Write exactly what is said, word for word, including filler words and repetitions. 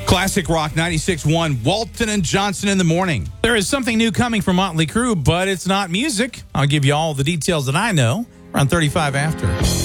Classic Rock ninety-six point one, Walton and Johnson in the morning. There is something new coming from Motley Crue, but it's not music. I'll give you all the details that I know around thirty-five after.